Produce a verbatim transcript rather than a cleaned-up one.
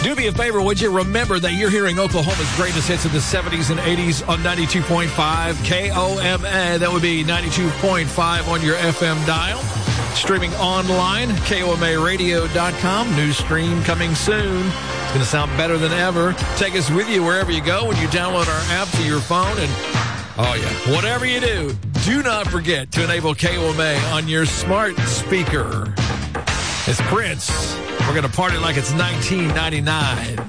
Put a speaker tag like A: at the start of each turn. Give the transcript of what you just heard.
A: Do me a favor, would you remember that you're hearing Oklahoma's greatest hits of the seventies and eighties on ninety-two point five K O M A. That would be ninety-two point five on your F M dial. Streaming online, K O M A radio dot com. New stream coming soon. It's going to sound better than ever. Take us with you wherever you go when you download our app to your phone. And, oh, yeah, whatever you do, do not forget to enable K O M A on your smart speaker. It's Prince. We're going to party like it's nineteen ninety-nine.